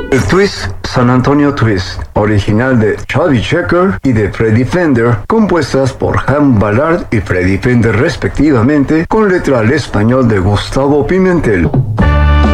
El twist San Antonio Twist, original de Chubby Checker y de Freddie Fender, compuestas por Ham Ballard y Freddie Fender respectivamente, con letra al español de Gustavo Pimentel.